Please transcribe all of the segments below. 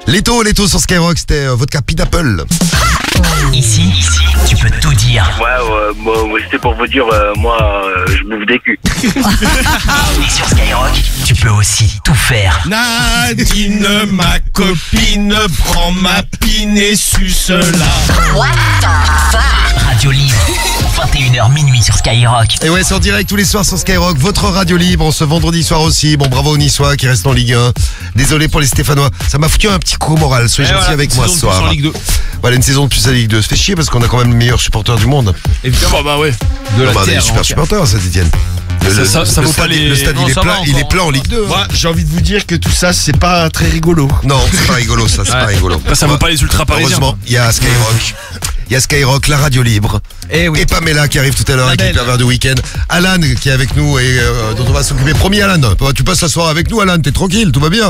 Leto sur Skyrock, c'était Vodka Pineapple. Ici, tu peux tout dire. Ouais, c'était pour vous dire, je bouffe des culs. Et sur Skyrock, tu peux aussi tout faire. Nadine, ma copine, prends ma pine et suce-la. What the fuck? Radio libre, 21h minuit sur Skyrock. Et ouais, c'est en direct tous les soirs sur Skyrock, votre radio libre, ce vendredi soir aussi. Bon, bravo aux Niçois qui restent en Ligue 1. Désolé pour les Stéphanois. Ça m'a foutu un petit coup au moral. Soyez gentils avec moi ce soir. En Ligue 2. Voilà, une saison de plus à Ligue 2. Ça fait chier parce qu'on a quand même le meilleur supporter du monde. Évidemment, bah ouais. De la terre. Des super supporters, Saint-Etienne. Ça vaut pas les... Le stade, Non, il est plein en Ligue 2. Moi, j'ai envie de vous dire que tout ça, c'est pas très rigolo. Non, c'est pas rigolo, ça, c'est pas rigolo. Ça vaut pas les ultra parisiens. Heureusement, il y a Skyrock. Il y a Skyrock, la radio libre. Et Pamela qui arrive tout à l'heure avec les pervers du week-end. Alan qui est avec nous et dont on va s'occuper. Promis, Alan. Tu passes la soirée avec nous, Alan. T'es tranquille, tout va bien.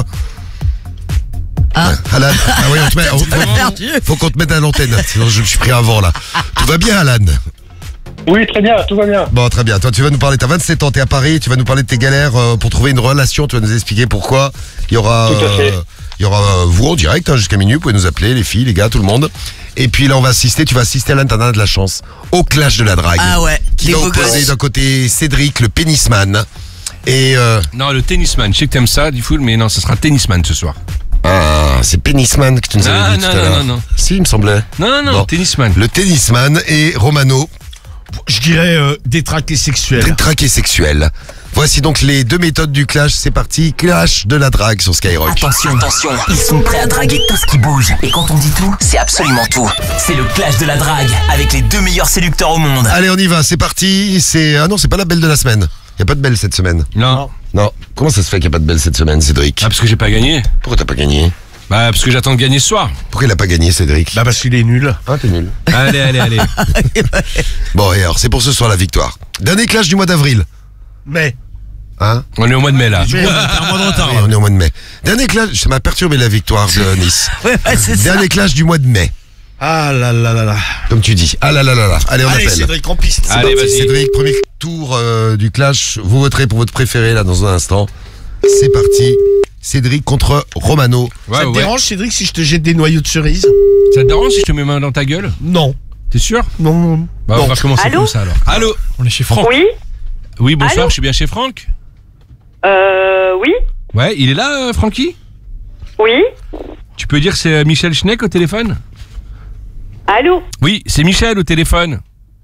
Alan, oui, faut qu'on te mette à l'antenne. Sinon, je me suis pris avant là. Tout va bien, Alan? Oui, très bien, tout va bien. Bon, très bien. Toi, tu vas nous parler. T'as 27 ans, t'es à Paris. Tu vas nous parler de tes galères pour trouver une relation. Tu vas nous expliquer pourquoi. Il y aura, tout à fait. Il y aura vous en direct jusqu'à minuit. Vous pouvez nous appeler, les filles, les gars, tout le monde. Et puis là, on va assister. Tu vas assister à l'internat de la chance au clash de la drague. Ah ouais. Qui va opposer d'un côté Cédric, le pénisman, et Non, le tennisman. Je sais que t'aimes ça, Diffoul, mais non, ça sera tennisman ce soir. Ah, c'est pénisman que tu nous avais dit tout à l'heure. Non. Si, il me semblait. Non, Bon. tennisman. Le tennisman et Romano, Je dirais détraqué sexuel. traqué sexuel. Voici donc les deux méthodes du clash. C'est parti, clash de la drague sur Skyrock. Attention, ils sont prêts à draguer tout ce qui bouge. Et quand on dit tout, c'est absolument tout. C'est le clash de la drague, avec les deux meilleurs séducteurs au monde. Allez, on y va, c'est parti. Ah non, c'est pas la belle de la semaine. Y a pas de belle cette semaine. Non. Non. Comment ça se fait qu'il y a pas de belle cette semaine, Cédric? Ah, parce que j'ai pas gagné. Pourquoi t'as pas gagné? Bah, parce que j'attends de gagner ce soir. Pourquoi il a pas gagné, Cédric? Bah parce qu'il est nul. Ah, t'es nul. Allez. Bon, et alors, c'est pour ce soir la victoire. Dernier clash du mois d'avril. Mais. Hein? On est au mois de mai, là. Du coup, on a un mois de retard. Oui, on est au mois de mai. Dernier clash, ça m'a perturbé la victoire de Nice. Ouais, c'est ça. Dernier clash du mois de mai. Ah là là là là. Comme tu dis. Ah là là là là. Allez, on Allez, appelle. Cédric, en piste. Allez, vas-y. Cédric, premier tour du clash. Vous voterez pour votre préféré là dans un instant. C'est parti. Cédric contre Romano. Ouais, Ça te dérange, Cédric, si je te jette des noyaux de cerise? Ça te dérange si je te mets ma main dans ta gueule? Non. T'es sûr? Non. Bah, on va commencer Allô comme ça alors. Allô? On est chez Franck. Oui. Oui, bonsoir, Allô je suis bien chez Franck? Oui. Ouais, il est là, Francky? Oui. Tu peux dire que c'est Michel Schneck au téléphone? Allô. Oui, c'est Michel au téléphone.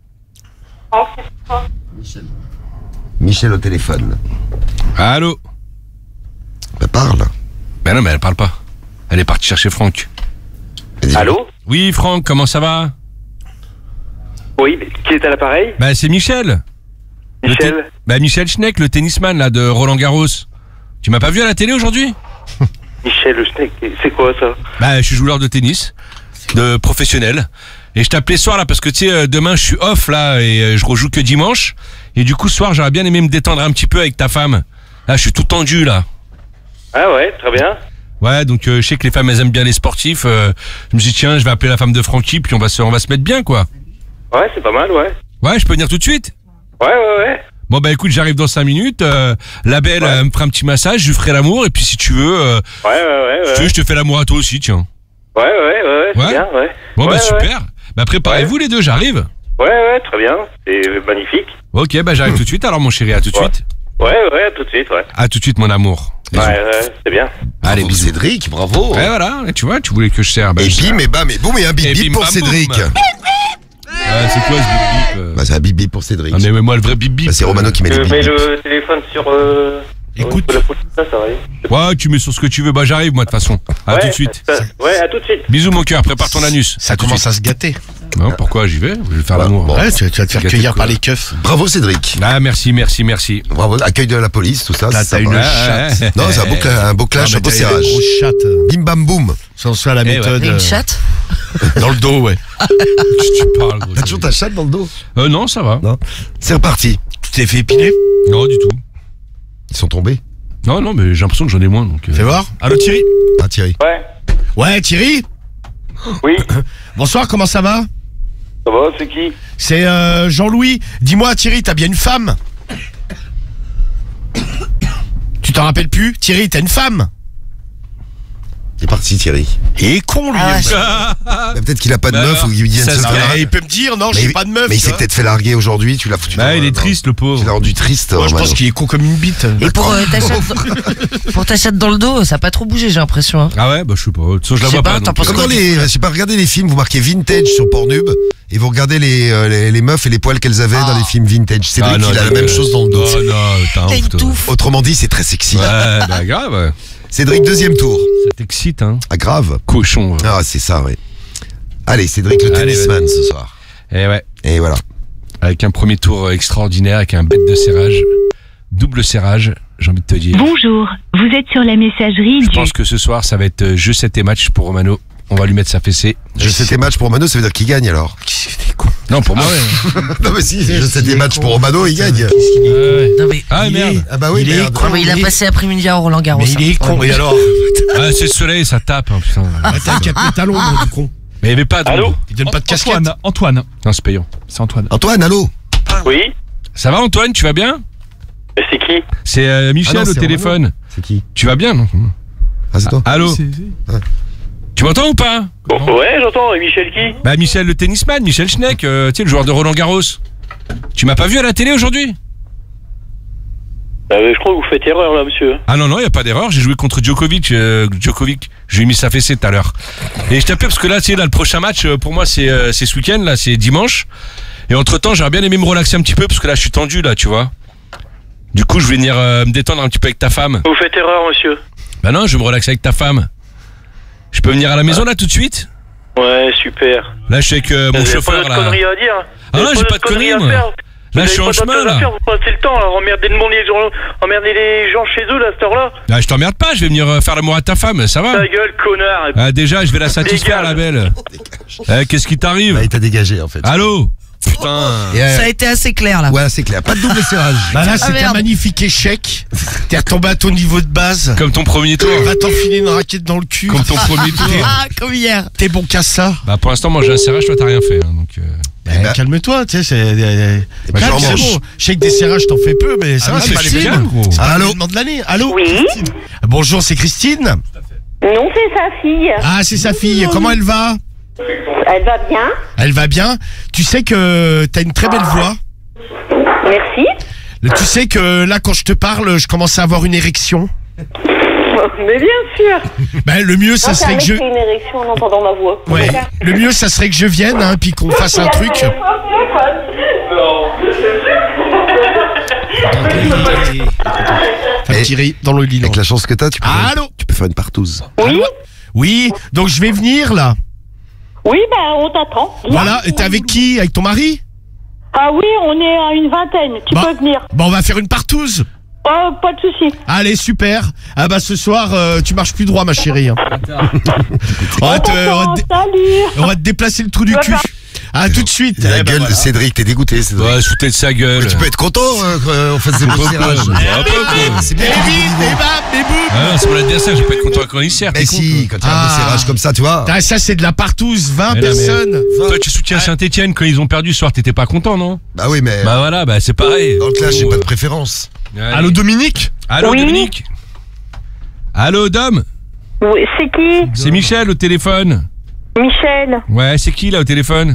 Michel au téléphone. Allô? Bah, parle. Ben non, mais elle parle pas. Elle est partie chercher Franck. Allô? Oui, Franck, comment ça va? Oui, mais qui est à l'appareil? Bah, c'est Michel. Michel? Bah, Michel Schneck, le tennisman, là, de Roland Garros. Tu m'as pas vu à la télé aujourd'hui? Michel Le Schneck, c'est quoi ça? Bah, je suis joueur de tennis, de professionnel. Et je t'appelais ce soir, là, parce que, tu sais, demain, je suis off, là, et je rejoue que dimanche. Et du coup, ce soir, j'aurais bien aimé me détendre un petit peu avec ta femme. Là, je suis tout tendu, là. Ah ouais, très bien. Ouais, donc je sais que les femmes, elles aiment bien les sportifs. Je me suis dit, tiens, je vais appeler la femme de Francky, puis on va se mettre bien, quoi. Ouais, c'est pas mal, ouais. Ouais, je peux venir tout de suite? Ouais. Bon, bah écoute, j'arrive dans 5 minutes. La belle me fera un petit massage, je lui ferai l'amour, et puis si tu veux, si tu veux, je te fais l'amour à toi aussi, tiens. Ouais, c'est Ouais. bien, ouais. Bon, bah Ouais, super. Bah préparez-vous les deux, j'arrive. Ouais, très bien. C'est magnifique. Ok, bah j'arrive tout de suite, alors mon chéri, à tout de Ouais. suite. Ouais, à tout de suite, ouais. À tout de suite, mon amour. Bisous. Ouais, c'est bien. Allez, Bravo, bisous. Cédric, bravo. Ouais, voilà, et tu vois, tu voulais que je serve. Bah, Et je sers. bim, et bam, et boum, et un bip Et bip bim, pour bam, Cédric. boum. C'est quoi ce bip bip Bah, c'est un bip bip pour Cédric. Ah, mais moi, le vrai bip bip. Bah, c'est Romano qui met les Je bip mets bip. le téléphone sur... Écoute. sur la police, ça va. Ouais, tu mets sur ce que tu veux, bah j'arrive, moi, de toute façon. À tout de suite. Ouais, à tout de suite. Bisous, mon cœur, prépare ton anus. Ça commence à se gâter. Non, pourquoi j'y vais? Je vais faire l'amour. bon. Ouais, tu vas te faire Gâté cueillir quoi. par les keufs. Bravo, Cédric. Ah, merci. Bravo, accueil de la police, tout ça. Là, c'est t'as une sympa. chatte. Non, c'est un beau clash, Non, un beau mais t'as une serrage. grosse chatte. Bim bam boum. Sans ça, la ouais. méthode. Une chatte. Dans le dos, ouais. Tu parles, gros. T'as toujours ta chatte dans le dos? Non, ça va. Non. C'est reparti. Tu t'es fait épiler? Non, du tout. Ils sont tombés. Non, mais j'ai l'impression que j'en ai moins, donc. Fais voir. Allô, Thierry? Ah, Thierry. Ouais. Ouais, Thierry? Oui. Bonsoir, comment ça va? Ça va, c'est qui? C'est Jean-Louis. Dis-moi, Thierry, t'as bien une femme? Tu t'en rappelles plus? Thierry, t'as une femme? Il est parti, Thierry. Il est con, lui. Bah, peut-être qu'il a pas de meuf ou qu'il vient de se faire. Il peut me dire, non, j'ai pas de meuf. Mais il s'est peut-être fait larguer aujourd'hui, tu l'as foutu. Bah, il est triste, le pauvre. Tu l'as rendu triste. Moi, je pense qu'il est con comme une bite. Et pour ta chatte dans le dos, ça a pas trop bougé, j'ai l'impression. Hein. Ah ouais, bah je sais pas. De toute façon, je la vois pas. Comme dans les, je sais pas, regardez les films, vous marquez vintage sur Pornhub et vous regardez les meufs et les poils qu'elles avaient dans les films vintage. C'est vrai qu'il a la même chose dans le dos. Oh non, t'as honte. Autrement dit, c'est très sexy. Ouais, bah grave. Cédric, deuxième tour. Ça t'excite, hein. Ah, grave. Cochon. Ah, c'est ça, ouais. Allez, Cédric, le tennisman ce soir. Et ouais. Et voilà. Avec un premier tour extraordinaire, avec un bête de serrage. Double serrage, j'ai envie de te dire. Bonjour, vous êtes sur la messagerie Je pense que ce soir, ça va être jeu 7 et match pour Romano. On va lui mettre sa fessée. Jeu 7 et match pour Romano, ça veut dire qu'il gagne alors. Non, pour moi. Non, mais si, jeu 7 et match pour Romano, il gagne. Non, mais merde. Ah bah oui, merde. il a passé l'après-midi à Roland Garros. Mais il est con, et alors? Ah, c'est le soleil, ça tape, hein, putain. T'as un capé talon, du con. Mais il n'y avait pas de. Allô? Il donne pas de casquette. Antoine. Non, c'est payant. C'est Antoine. Antoine, allô? Oui. Ça va, Antoine, tu vas bien? C'est qui? C'est Michel au téléphone. C'est qui? Tu vas bien, non? Ah, c'est toi? Allô? Tu m'entends ou pas? Ouais, j'entends. Et Michel qui? Bah, Michel le tennisman, Michel Schneck, tu sais, le joueur de Roland Garros. Tu m'as pas vu à la télé aujourd'hui? Je crois que vous faites erreur là, monsieur. Ah non, il y a pas d'erreur, j'ai joué contre Djokovic. Je lui ai mis sa fessée tout à l'heure. Et je t'appelle parce que là, tu sais, là, le prochain match, pour moi, c'est ce week-end, là, c'est dimanche. Et entre-temps, j'aurais bien aimé me relaxer un petit peu parce que là, je suis tendu, là, tu vois. Du coup, je vais venir me détendre un petit peu avec ta femme. Vous faites erreur, monsieur. Bah non, je vais me relaxer avec ta femme. Je peux venir à la maison, là, tout de suite? Ouais, super. Là, je suis avec mon chauffeur, là. là. Pas de conneries à dire. Ah non, j'ai pas de conneries, moi. Là, je suis en chemin, là. Vous passez le temps, là. Emmerder les gens chez eux, là, à cette heure-là. Ah, je t'emmerde pas, je vais venir faire l'amour à ta femme, ça va? Ta gueule, connard. Ah, déjà, je vais la satisfaire, la belle. Qu'est-ce qui t'arrive? Bah, il t'a dégagé, en fait. Allô? Putain. Ça a été assez clair, là. Ouais, c'est clair. Pas de double serrage. Bah là, c'est un magnifique échec. T'es retombé à ton niveau de base. Comme ton premier tour. Va t'enfiler une raquette dans le cul. Comme ton premier tour. Ah, comme hier. T'es bon qu'à ça. Bah, pour l'instant, moi, j'ai un serrage, toi, t'as rien fait, hein, donc. Calme-toi, tu sais, c'est. C'est bon. Je sais que des serrages, t'en fais peu, mais ça va, c'est pas les meilleurs. C'est pas l'événement de l'année. Allô? Oui. Bonjour, c'est Christine? Non, c'est sa fille. Ah, c'est sa fille. Comment elle va? Elle va bien. Elle va bien. Tu sais que t'as une très belle voix. Merci. Tu sais que là, quand je te parle, je commence à avoir une érection. Mais bien sûr. Ben, le mieux, ça serait que je. J'ai une érection en entendant ma voix. Ouais. Le mieux, ça serait que je vienne, hein, puis qu'on fasse un truc. Enfin, tirer dans le lit. Avec la chance que t'as, tu peux faire une partouze. Oui. Oui. Donc je vais venir là. Oui, ben on t'attend. Voilà. Et t'es avec qui? Avec ton mari? Ah oui, on est à une vingtaine. Tu peux venir. Bon, on va faire une partouze. Oh, pas de souci. Allez, super. Ah bah ce soir, tu marches plus droit, ma chérie. Hein. on va te déplacer le trou du cul. Ah, tout de suite. La gueule de Cédric, t'es dégoûté, Cédric. Ouais, sous de sa gueule. Mais tu peux être content qu'on fasse des beaux serrages. C'est bien. Ah, c'est mon adversaire, je vais pas être content quand il sert. Mais si, quand tu as un beau serrage comme ça, tu vois. Ça, c'est de la partouze, 20 personnes. Toi, tu soutiens Saint-Etienne quand ils ont perdu ce soir, t'étais pas content, non? Bah oui, mais. Bah voilà, bah c'est pareil. Dans le clash, j'ai pas de préférence. Allô, Dominique? Allô, Dominique? Allô, Dom? Oui, c'est qui? C'est Michel au téléphone. Michel. Ouais, c'est qui là au téléphone?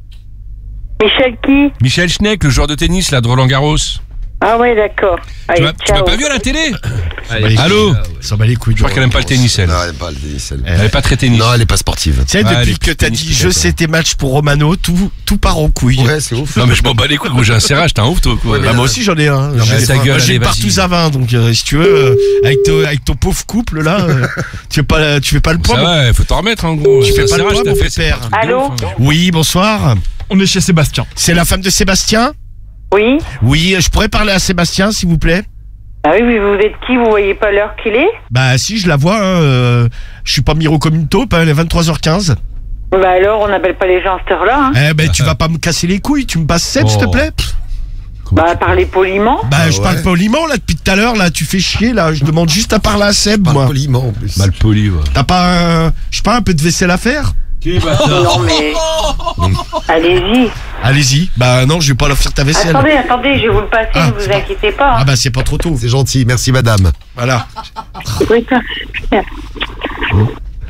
Michel qui? Michel Schneck, le joueur de tennis là de Roland Garros. Ah ouais, d'accord. Tu m'as pas vu à la télé? Allô? Ça bat les couilles. Je crois qu'elle aime pas le tennis, elle. Non, elle aime pas le tennis, elle est pas très tennis. Non, elle est pas sportive. Tu sais, depuis que t'as dit je sais tes matchs pour Romano, tout part en couille. Ouais, c'est ouf. Non, mais je m'en bats les couilles, j'ai un serrage, t'es un ouf, toi, quoi. Bah, moi aussi, j'en ai un. J'ai une partouze à 20, donc si tu veux, avec ton pauvre couple là, tu fais pas le poids. Ça va, faut t'en remettre en gros. Tu fais pas le poids, mon pépère. Allô? Oui, bonsoir. On est chez Sébastien. C'est la femme de Sébastien? Oui. Oui, je pourrais parler à Sébastien, s'il vous plaît? Ah oui, vous êtes qui? Vous voyez pas l'heure qu'il est? Bah si, je la vois, hein, je suis pas Miro comme une taupe, elle est 23h15. Bah alors, on n'appelle pas les gens à cette heure-là, hein. Eh ben, tu vas pas me casser les couilles, tu me passes 7, s'il te plaît? Bah, parlez poliment. Bah, je parle poliment, là, depuis tout à l'heure, là, tu fais chier, là, je demande juste à parler à Seb, moi. Poliment, en plus. Mal poli, ouais. T'as pas je sais pas, un peu de vaisselle à faire? Non, mais... Allez-y. Allez-y. Bah non, je vais pas leur faire ta vaisselle. Attendez, je vais vous le passer, ne vous inquiétez pas. Hein. Ah bah c'est pas trop tôt. C'est gentil, merci madame. Voilà.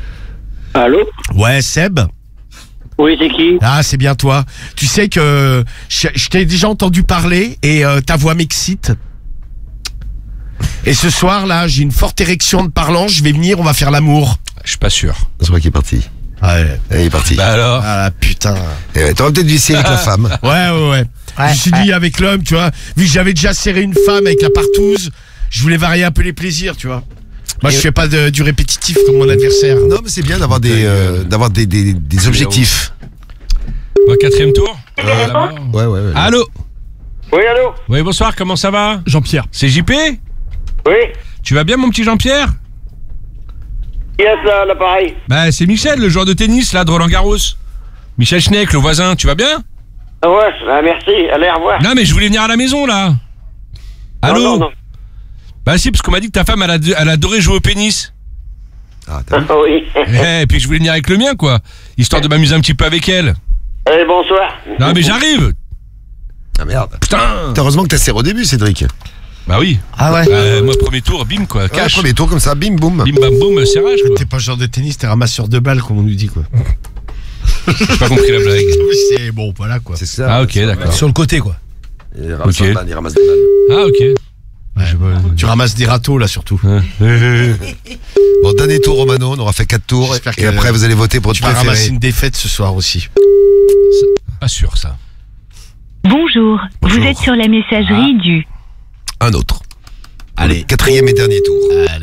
Allô? Ouais, Seb. Oui, c'est qui? Ah, c'est bien toi. Tu sais que je t'ai déjà entendu parler et ta voix m'excite. Et ce soir, là, j'ai une forte érection de parlant. Je vais venir, on va faire l'amour. Je suis pas sûr. C'est vrai qu'il est parti. Ouais. Il est parti. Bah alors. Ah, putain. T'aurais peut-être dû essayer avec la femme. Ouais. Je me suis dit, avec l'homme, tu vois, vu que j'avais déjà serré une femme avec la partouze, je voulais varier un peu les plaisirs, tu vois. Moi, je fais pas du répétitif comme mon adversaire. Non, mais c'est bien d'avoir des objectifs. Bon, 4e tour. Ouais. Allô? Oui, allô? Oui, bonsoir, comment ça va? Jean-Pierre. C'est JP? Oui? Tu vas bien, mon petit Jean-Pierre? Qui est là, l'appareil? Bah, c'est Michel, le joueur de tennis, là, de Roland-Garros. Michel Schneck, le voisin, tu vas bien? Ouais, merci, allez, au revoir. Non, mais je voulais venir à la maison, là. Allô? Non. Bah si, parce qu'on m'a dit que ta femme, elle adorait jouer au pénis. Ah, t'as vu? Oui. Et puis je voulais venir avec le mien, quoi. Histoire de m'amuser un petit peu avec elle. Allez, bonsoir. Non, mais j'arrive. Ah merde. Putain. Heureusement que t'as serré au début, Cédric. Bah oui. Ah ouais. Moi, premier tour, bim, quoi. Ouais, Cash. premier tour comme ça, bim boum. Bim, bam, boum, serrage, quoi. T'es pas genre de tennis, t'es ramasseur de balles, comme on nous dit, quoi. J'ai pas compris la blague. C'est bon, voilà, quoi. C'est ça. Ah, ok, d'accord. Sur le côté, quoi. Il ramasse Ok. des balles, il ramasse des balles. Ah, ok. Tu ramasses des râteaux, là, surtout. Bon, dernier tour, Romano, on aura fait 4 tours. J'espère Et que après, vous allez voter pour Tu votre vas ramasser préféré. une défaite ce soir aussi. Pas sûr, ça. Bonjour, vous êtes sur la messagerie du... Un autre. Allez. 4e et dernier tour.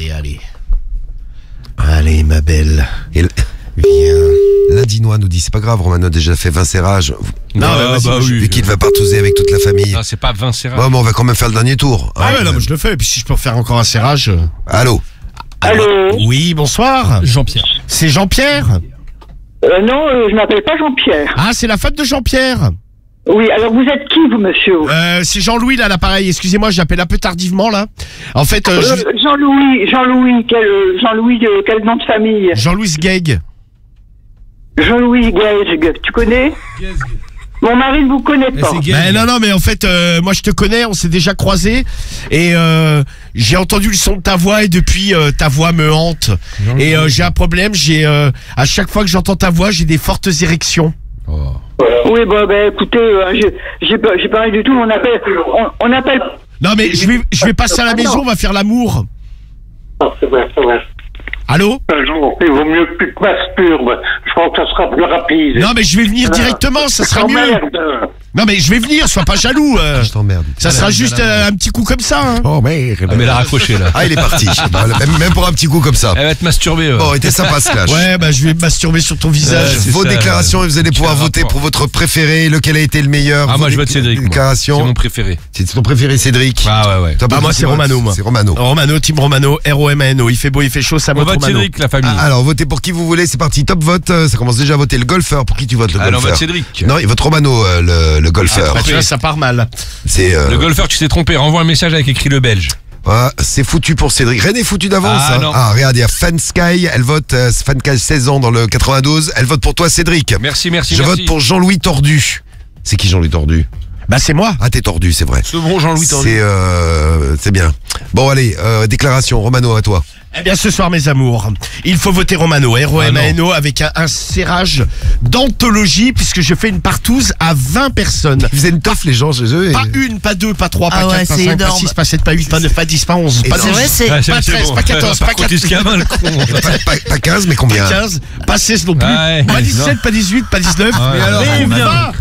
Allez, ma belle. Et Viens. l'Indinois nous dit, c'est pas grave, Romano a déjà fait 20 serrages. Non, Ah, mais bah oui. Vu qu'il va partouzer avec toute la famille. Ah, c'est pas 20 serrages. Ouais, mais on va quand même faire le dernier tour. Ah ouais, non, mais je le fais. Et puis si je peux refaire encore un serrage. Allô? Allô? Oui, bonsoir. Jean-Pierre. C'est Jean-Pierre? Non, je m'appelle pas Jean-Pierre. Ah, c'est la femme de Jean-Pierre. Oui, alors vous êtes qui, vous, monsieur? C'est Jean-Louis, là, l'appareil. Excusez-moi, j'appelle un peu tardivement, là. En fait, Jean-Louis, quel nom de famille? Jean-Louis Guègue. Jean-Louis Guègue, tu connais? Mon mari ne vous connaît pas. Ben non, mais en fait, moi je te connais, on s'est déjà croisés et j'ai entendu le son de ta voix et depuis ta voix me hante. Et j'ai un problème, à chaque fois que j'entends ta voix, j'ai des fortes érections. Oh. Oui, ben écoutez, j'ai pas rien du tout, on appelle... Non mais je vais passer à la maison, on va faire l'amour. C'est vrai. Allô? Un jour, il vaut mieux que tu te masturbes. Je crois que ça sera plus rapide. Non mais je vais venir directement, ça sera mieux. Merde. Non mais je vais venir, sois pas jaloux. Je t'emmerde. Ça sera juste un petit coup comme ça. Hein. Oh merde. Ah, mais elle a raccroché, là. Ah, il est parti. Même pour un petit coup comme ça. Elle va te masturber. Bon, il était sympa ce clash. Ouais, bah je vais me masturber sur ton visage. c'est Vos ça, déclarations et vous allez tu pouvoir fais un voter rapport. pour votre préféré, lequel a été le meilleur. Ah, Vos moi, je vote Cédric. moi. C'est Déclarations. mon préféré. C'est ton préféré, Cédric. Ah, ouais. Toi, Ah, moi, c'est Romano, moi. C'est Romano. Romano, Team Romano, R-O-M-A-N-O. Il fait beau, il fait chaud, ça On vote vote Romano. Cédric, la famille. Alors, votez pour qui vous voulez, c'est parti. Top vote, ça commence déjà à voter le golfeur. Pour qui tu votes, le Alors, on golfeur? vote Cédric. Non, il vote Romano, le golfeur. Bah, tu vois, ça part mal. C'est Le golfeur, tu t'es trompé. Renvoie un message avec écrit le belge. c'est foutu pour Cédric. Rien n'est foutu d'avance. Ah, non. Regarde, il y a Fansky, elle vote, Fansky 16 ans dans le 92. Elle vote pour toi, Cédric. Merci. Je vote pour Jean-Louis Tordu. C'est qui Jean-Louis Tordu? Bah, c'est moi. Ah, t'es tordu, c'est vrai. Ce bon Jean-Louis Tordu. C'est bien. Bon, allez, déclaration, Romano, à toi. Eh bien, ce soir, mes amours, il faut voter Romano, R-O-M-A-N-O, avec un serrage d'anthologie, puisque je fais une partouze à 20 personnes. Ils faisaient une toffe, les gens, chez eux. et- Pas une, pas deux, pas trois, pas Ah ouais, quatre, pas c'est cinq, pas énorme. 6, pas 7, pas 8, pas 9, pas 10, pas 11, pas Et 12, C'est vrai, c'est... Ah, pas 13, pas 14, pas 14, jusqu'à 20, le con. Pas 15, mais combien? 15, pas 16 non plus, Ouais, pas non. 17, pas 18, pas 19, Ouais, mais alors, mais 20,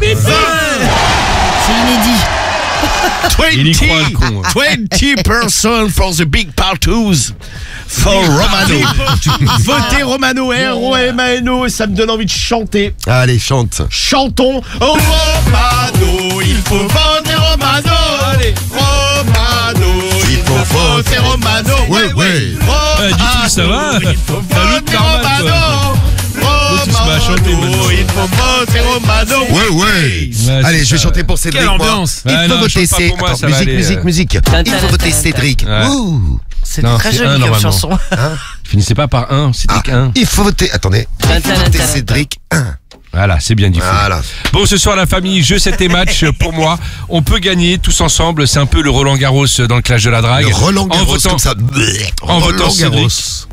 C'est inédit. 20, Il y croit, le con. 20% for the big partous for Romano. Votez Romano, R-O-M-A-N-O, et ça me donne envie de chanter. Allez, chante. Chantons Romano, il faut voter Romano. Allez, Romano, il faut voter Romano. Ouais. Du tout, ça va. Il faut Salut, voter Carman, Romano. tu se mets à chanter Romano, maintenant. il faut voter Romano. Ouais. Ouais, Allez, c'est je vais ça. chanter pour Cédric. Quelle moi. ambiance. Il Ouais, faut non, voter chante pas pour moi, Attends, ça va aller, musique. Il faut voter Cédric. Ouais. Ouh. C'était Non, très c'est joli un, comme normalement. chanson. Finissez pas par 1, Cédric 1. Il faut voter. Attendez. Il faut voter Cédric 1. Voilà, c'est bien dit. Voilà. Bon, ce soir, la famille, jeu, c'était match pour moi. On peut gagner tous ensemble. C'est un peu le Roland Garros dans le clash de la drague. Le Roland En Garros votant- comme ça. En votant Roland Garros. Cédric.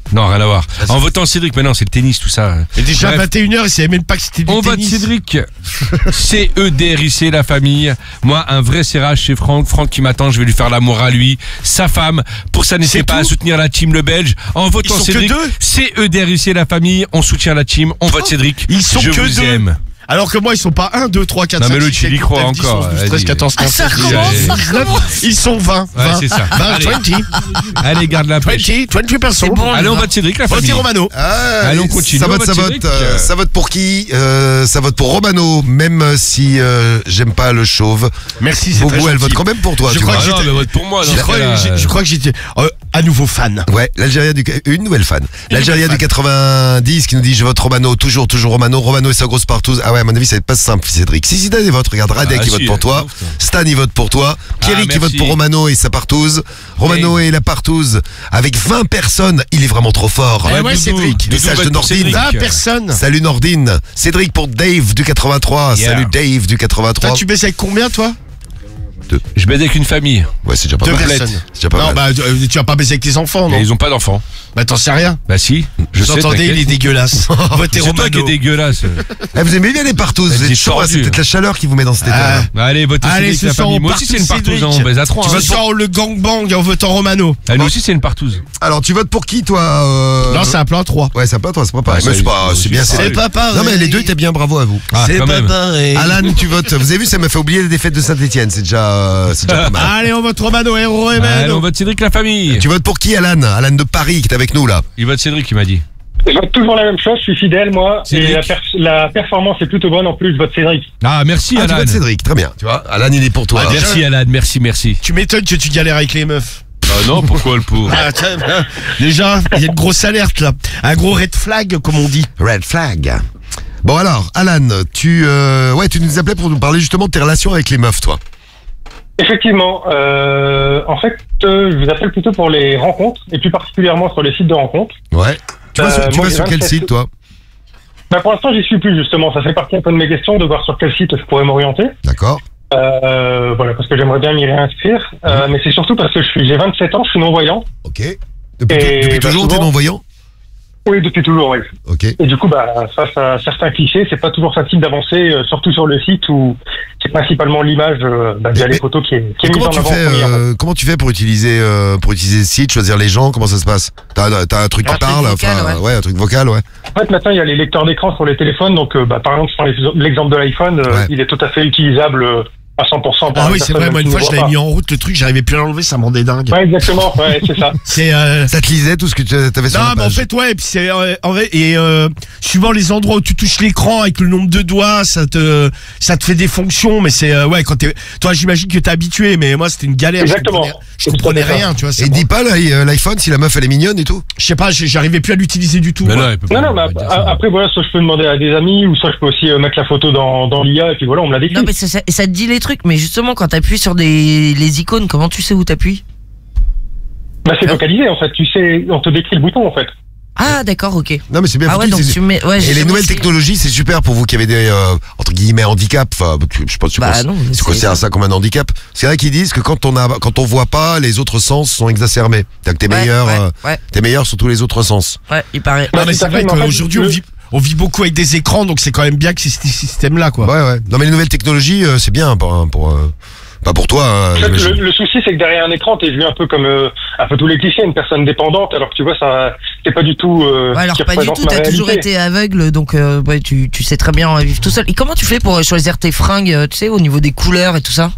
Non, rien à voir. En votant Cédric, mais non, c'est le tennis, tout ça. Et déjà Bref. 21h, il savait même pas que c'était du On vote tennis. Cédric. C-E-D-R-I-C, la famille. Moi, un vrai serrage chez Franck. Franck qui m'attend, je vais lui faire l'amour à lui. Sa femme. Pour ça, n'hésitez pas à soutenir la team Le Belge. En votant Ils sont Cédric. que deux C-E-D-R-I-C, la famille. On soutient la team. On vote Cédric. Ils sont je que vous deux. aime. Alors que moi, ils sont pas 1, 2, 3, 4, Non, 5, mais 6, l'autre, il y 7, croit 8, 9, 10, encore. 11, 12, 13, Vas-y. 14, 15, ça 16, recommence, 17, ça 19. Ils sont 20. Ouais, c'est ça. 20, Allez. 20. Allez, garde la pêche. 20 personnes. C'est bon. Allez, on vote Cédric, la famille. Votez Romano. Allez, on continue. Ça On vote, vote ça vote. Cédric. Ça vote pour qui Ça vote pour Romano, même si j'aime pas le chauve. Merci, c'est très Boubou, elle gentil. vote quand même pour toi. Je tu crois vois. que Ah non, mais vote pour moi. Je crois que j'étais à nouveau fan. Ouais, l'Algérien une nouvelle fan. L'Algérien du 90 qui nous dit je vote Romano, toujours Romano. Romano et sa grosse partouze. Ah ouais, à mon avis, ça va être pas simple, Cédric. Si t'as des votes, regarde Radek qui vote pour toi. Stan il vote pour toi. Pierre qui vote merci. pour Romano et sa partouze. Romano et la partouze avec 20 personnes. Il est vraiment trop fort. Eh ouais, Cédric. Message de vote pour Nordine. Cédric. 20 personnes. Salut Nordine. Cédric pour Dave du 83. Yeah. Salut Dave du 83. Toi, tu baisses avec combien, toi? Je baise avec une famille. Ouais, c'est déjà pas 2 mal. personnes. C'est déjà pas Non, mal. bah, tu vas pas baiser avec tes enfants, non? Et ils ont pas d'enfants. Bah, t'en sais rien. Bah si. Je sais. Vous entendez, il est t'inquiète. dégueulasse. Votez C'est toi qui es Romano. dégueulasse. Eh, vous aimez bien les partouzes. Vous Elle êtes dit chaud, hein, tordu. c'est peut-être la chaleur qui vous met dans cet état. Allez, votez Allez, Cédric, ce la soir, famille. on Moi aussi, c'est une partouze. Cédric. On baise à 3. Tu vas sur le gangbang en votant Romano. Nous aussi, c'est une partouze. Alors, tu votes pour qui, toi Non, c'est un plan 3. Ouais, c'est pas toi, c'est pas pareil. Ouais, Mais c'est pas, c'est c'est bien, pareil. c'est pas pareil. Non, mais les deux étaient bien, bravo à vous. Ah, C'est quand pas même. pareil. Alan, tu votes. Vous avez vu, ça m'a fait oublier les défaites de Saint-Etienne. C'est déjà pas mal. Allez, on vote Romano et Allez, on Romano. vote Cédric, la famille. Tu votes pour qui, Alan Alan de Paris, qui est avec nous, là. Il vote Cédric, il m'a dit. Je vote toujours la même chose, je suis fidèle, moi. Cédric. Et la performance est plutôt bonne en plus, je vote Cédric. Ah, merci, Ah, tu Alan. votes Cédric, très bien. Tu vois, Alan, il est pour toi. Ah, déjà. Merci, Alan. Merci. Tu m'étonnes que tu galères avec les meufs. Ah non, pourquoi le pauvre? Ah, tiens, déjà, il y a une grosse alerte là. Un gros red flag, comme on dit. Red flag. Bon, alors, Alan, tu nous appelais pour nous parler justement de tes relations avec les meufs, toi. Effectivement, en fait, je vous appelle plutôt pour les rencontres, et plus particulièrement sur les sites de rencontres. Ouais. Tu vas sur moi, quel 27 site, toi Bah, pour l'instant, j'y suis plus, justement. Ça fait partie un peu de mes questions de voir sur quel site je pourrais m'orienter. D'accord. Voilà, parce que j'aimerais bien m'y réinscrire. Mais c'est surtout parce que j'ai 27 ans, je suis non-voyant. Ok. Depuis Et toujours, bah, t'es souvent- non-voyant Oui, depuis toujours, oui. Ok. Et du coup, bah, face à certains clichés, c'est pas toujours facile d'avancer, surtout sur le site où c'est principalement l'image via les photos qui est mise Comment en tu avant. fais en premier. comment tu fais pour utiliser le site, choisir les gens, comment ça se passe? T'as un truc qui Un truc parle, vocal, ouais, un truc vocal, ouais. En fait, maintenant, il y a les lecteurs d'écran sur les téléphones. Donc, par exemple, je prends l'exemple de l'iPhone, Ouais. il est tout à fait utilisable à 100%. par Ah une oui, c'est personne vrai, moi qui une fois ne je voit l'avais pas. mis en route le truc, j'arrivais plus à l'enlever, ça me rendait dingue. Ouais, exactement, ouais, c'est ça. C'est Ça te lisait tout ce que tu avais sur non, la mais en page. fait, ouais, et puis c'est en vrai, suivant les endroits où tu touches l'écran avec le nombre de doigts, ça te fait des fonctions, mais c'est ouais, quand toi, j'imagine que t'es habitué, mais moi c'était une galère. Exactement. Je comprenais rien, tu vois. Et dis pas l'iPhone si la meuf elle est mignonne et tout. Je sais pas, j'arrivais plus à l'utiliser du tout. Mais moi. non, il peut pas- Non, mais on va dire ça. après, voilà, soit je peux demander à des amis, ou soit je peux aussi mettre la photo dans l'IA, et puis voilà, on me l'a décrit. Non, mais ça te dit les trucs, mais justement, quand t'appuies sur les icônes, comment tu sais où t'appuies? Bah, c'est vocalisé, en fait. Tu sais, on te décrit le bouton, en fait. Ah, d'accord, ok. Non mais c'est bien Ah foutu, ouais, donc c'est- tu mets. Ouais, Et j'ai les jamais nouvelles essayé. technologies, c'est super pour vous qui avez des entre guillemets handicap. Enfin, je sais pas si tu Bah non, mais tu considères ça comme un handicap. C'est vrai qu'ils disent que quand on voit pas, les autres sens sont exacerbés. C'est-à-dire que t'es Ouais, meilleur, ouais. t'es meilleur sur tous les autres sens. Ouais, il paraît. Non, mais tout c'est à vrai fait, mais en fait, qu'aujourd'hui on vit beaucoup avec des écrans, donc c'est quand même bien que c'est ce système-là, quoi. Ouais. Non mais les nouvelles technologies, c'est bien pas pour toi. En fait, j'imagine. le souci, c'est que derrière un écran, t'es vu un peu comme un peu tous les clichés, une personne dépendante, alors que tu vois, ça, c'est pas du tout. Ouais, alors qui pas du représente tout, ma t'as toujours réalité. été aveugle, donc ouais, tu sais très bien vivre tout seul. Et comment tu fais pour choisir tes fringues, tu sais, au niveau des couleurs et tout ça?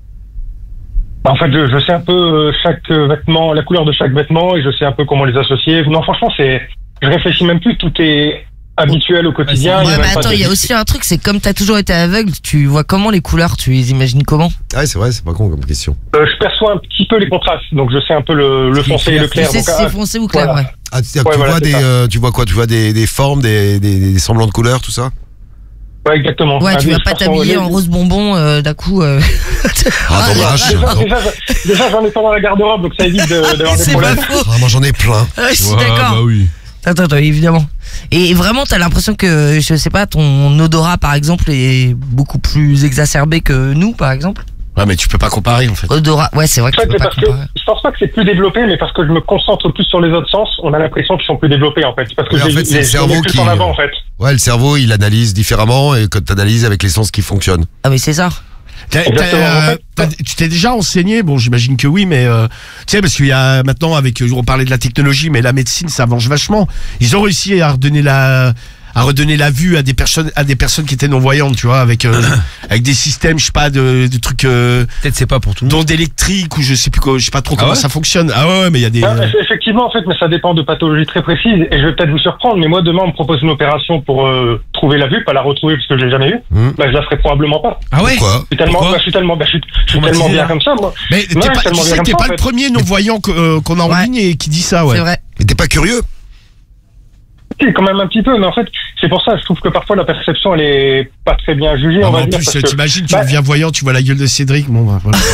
Bah, en fait, je sais un peu chaque vêtement, la couleur de chaque vêtement, et je sais un peu comment les associer. Non, franchement, je réfléchis même plus, tout est habituel au quotidien. Ouais, y a mais même pas attends, de- il y a aussi un truc, c'est comme t'as toujours été aveugle, tu vois comment les couleurs, tu les imagines comment? Ah ouais, c'est vrai, c'est pas con comme question. Je perçois un petit peu les contrastes, donc je sais un peu le foncé et le Tu clair. sais Donc, si c'est foncé ou clair, voilà. ouais. Ah, c'est-à-dire Ouais, que voilà, tu c'est vois ça. tu vois quoi? Tu vois des formes, des semblants de couleurs, tout ça? Ouais, exactement. Ouais, tu vas de pas toute façon, t'habiller les- en rose bonbon d'un coup. Ah, dommage. Déjà, j'en ai pas dans la garde-robe, donc ça évite d'avoir des C'est pas problèmes. faux. Ah, moi j'en ai plein. Ouais, je suis Ouais, d'accord. bah oui. Attends, évidemment. Et vraiment, t'as l'impression que, je sais pas, ton odorat, par exemple, est beaucoup plus exacerbé que nous, par exemple? Ouais, mais tu peux pas comparer en fait. Odorat, ouais, c'est vrai que En fait, tu peux c'est pas parce que comparer. je pense pas que c'est plus développé, mais parce que je me concentre plus sur les autres sens, on a l'impression qu'ils sont plus développés en fait. Parce que Oui, en fait, c'est le cerveau plus qui- en avant en fait. Ouais, le cerveau, il analyse différemment et quand t'analyses avec les sens qui fonctionnent. Ah, mais c'est ça. Exactement, en fait. Tu t'es déjà renseigné, bon j'imagine que oui, mais tu sais parce qu'il y a maintenant avec on parlait de la technologie, mais la médecine ça avance vachement. Ils ont réussi à redonner la vue à des personnes qui étaient non voyantes, tu vois, avec des systèmes, je sais pas, de trucs Peut-être c'est pas pour tout le monde. d'ondes électriques ou je sais plus quoi, je sais pas trop comment ouais ça fonctionne. Ah ouais, mais il y a des Effectivement, en fait, mais ça dépend de pathologies très précises. Et je vais peut-être vous surprendre, mais moi demain on me propose une opération pour trouver la vue, pas la retrouver parce que je l'ai jamais eue. Bah je la ferai probablement pas. Ah ouais. Pourquoi? Je suis tellement bien comme ça, moi. Mais Ouais, tu sais tellement que bien t'es comme pas ça, le en fait. premier non voyant qu'on a en Ouais. ligne et qui dit ça, ouais. C'est vrai. Mais t'es pas curieux? Si, quand même un petit peu, mais en fait, c'est pour ça, je trouve que parfois la perception, elle est pas très bien jugée, Ah, on mais va en dire. plus, parce que- t'imagines, tu Bah, deviens voyant, tu vois la gueule de Cédric, bon bah voilà.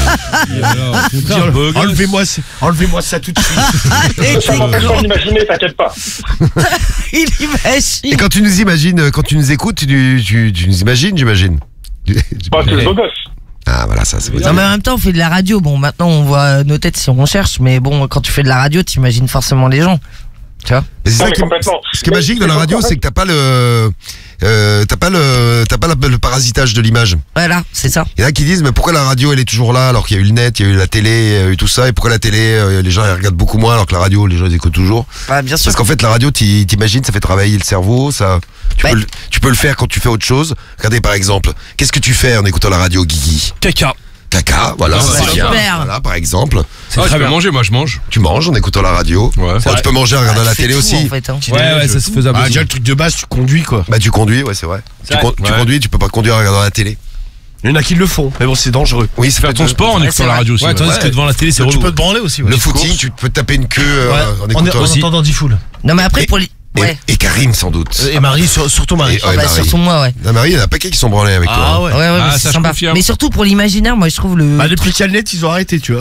Enlevez-moi ça tout de suite. ça m'empêche pas d'imaginer, t'inquiète pas. Il Et imagine. quand tu nous imagines, quand tu nous écoutes, tu nous imagines, j'imagine. Bah, c'est le beau gosse. Ah voilà, ça c'est Non, mais en même temps, on fait de la radio. Bon, maintenant, on voit nos têtes si on cherche, mais bon, quand tu fais de la radio, t'imagines forcément les gens. Tu vois? Mais c'est Non, ça mais qui complètement. ce qui est Mais magique dans la c'est radio, pourquoi- c'est que t'as pas le parasitage de l'image. Voilà, c'est ça. Il y en a qui disent mais pourquoi la radio elle est toujours là alors qu'il y a eu le net, il y a eu la télé, il y a eu tout ça, et pourquoi la télé les gens ils regardent beaucoup moins alors que la radio les gens ils écoutent toujours. Bah, bien sûr. Parce qu'en fait la radio t'imagines, ça fait travailler le cerveau, ça Ouais. tu peux le faire quand tu fais autre chose. Regardez par exemple, qu'est-ce que tu fais en écoutant la radio, Guigui? Caca. Caca, voilà, Ah, c'est c'est bien. super. Voilà par exemple, C'est très bien manger, moi je mange. tu manges en écoutant la radio. Ouais. Bon, tu peux manger en regardant Ah, la tu fais télé tout, aussi. en fait, hein. Ouais, ça se faisait Ah, déjà le truc de base, tu conduis quoi. Bah tu conduis, ouais c'est vrai. Tu vrai. tu Ouais. conduis, tu peux pas conduire en regardant la télé. Il y en a qui le font, mais bon, c'est dangereux. Oui, c'est Faire ton sport en Ouais, écoutant c'est la vrai. radio aussi. Ouais, tandis que devant la télé, c'est Tu relou. peux te branler aussi. Ouais. Le footing, tu peux te taper une queue en écoutant En aussi. entendant D-Fool. Non, mais après, Et- pour les. Ouais. Et Karim sans doute. Et Marie, surtout Marie. Et- ouais, Bah, Marie. surtout moi, ouais. Non, Marie, il y en a un paquet qui sont branlés avec toi. Ah ouais. Ouais, ouais, Ah, mais ça, c'est je sympa. confirme. Mais surtout pour l'imaginaire, moi, je trouve le. Bah, depuis qu'il y a le net, ils ont arrêté, tu vois.